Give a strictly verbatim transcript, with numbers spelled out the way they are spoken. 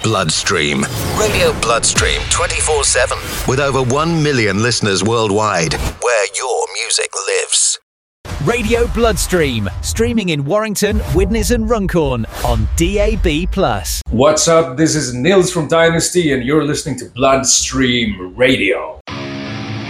Bloodstream. Radio Bloodstream twenty-four seven. With over one million listeners worldwide. Where your music lives. Radio Bloodstream. Streaming in Warrington, Widnes and Runcorn on D A B plus. What's up? This is Nils from Dynasty and you're listening to Bloodstream Radio.